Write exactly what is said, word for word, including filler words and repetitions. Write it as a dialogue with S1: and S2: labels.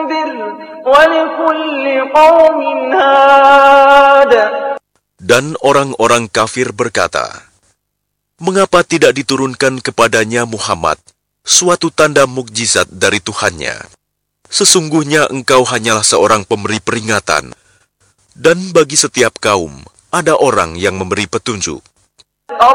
S1: Dan orang-orang kafir berkata, "Mengapa tidak diturunkan kepadanya Muhammad suatu tanda mukjizat dari Tuhannya? Sesungguhnya engkau hanyalah seorang pemberi peringatan, dan bagi setiap kaum ada orang yang memberi petunjuk."